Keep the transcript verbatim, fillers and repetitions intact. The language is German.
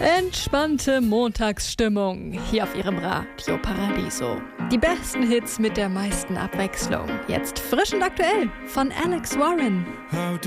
Entspannte Montagsstimmung hier auf Ihrem Radio Paradiso. Die besten Hits mit der meisten Abwechslung. Jetzt frisch und aktuell von Alex Warren.